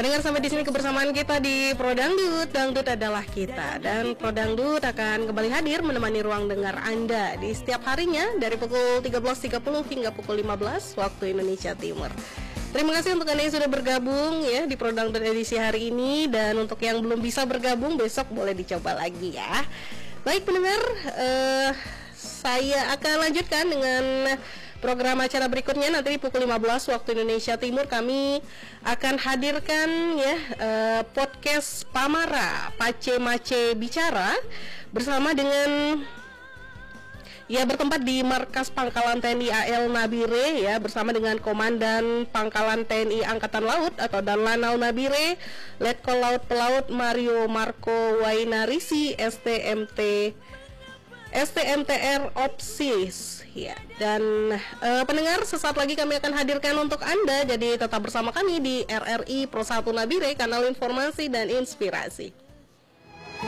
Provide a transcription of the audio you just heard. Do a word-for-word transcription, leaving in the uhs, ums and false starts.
Pendengar, sampai di sini kebersamaan kita di Pro Dangdut. Dangdut adalah kita, dan Pro Dangdut akan kembali hadir menemani ruang dengar Anda di setiap harinya dari pukul tiga belas tiga puluh hingga pukul lima belas waktu Indonesia Timur. Terima kasih untuk Anda yang sudah bergabung ya di Pro Dangdut edisi hari ini, dan untuk yang belum bisa bergabung besok boleh dicoba lagi ya. Baik pendengar, uh, saya akan lanjutkan dengan program acara berikutnya. Nanti di pukul lima belas waktu Indonesia Timur kami akan hadirkan ya uh, podcast Pamara Pace Mace Bicara bersama dengan ya bertempat di Markas Pangkalan T N I A L Nabire ya, bersama dengan Komandan Pangkalan T N I Angkatan Laut atau Danlanau Nabire, Letkol Laut Pelaut Mario Marco Wainarisi S T M T S T M T R Opsis ya. Dan uh, pendengar, sesaat lagi kami akan hadirkan untuk Anda, jadi tetap bersama kami di R R I Pro satu Nabire, kanal informasi dan inspirasi.